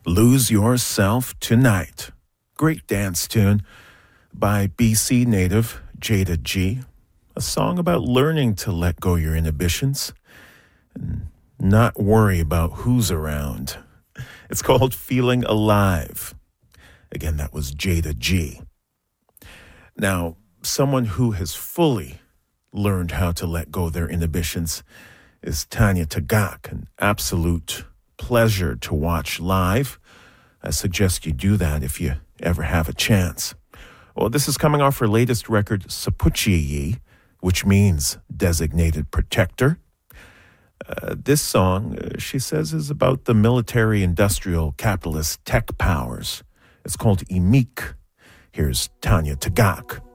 Lose Yourself Tonight. Great dance tune by BC native Jada G. A song about learning to let go your inhibitions and not worry about who's around. It's called Feeling Alive. Again, that was Jada G. Now, someone who has fully learned how to let go their inhibitions is Tanya Tagaq, an absolute pleasure to watch live. I suggest you do that if you ever have a chance. Well, this is coming off her latest record, Sapuchiyi, which means designated protector. This song, she says, is about the military, industrial, capitalist tech powers. It's called Imik. Here's Tanya Tagaq.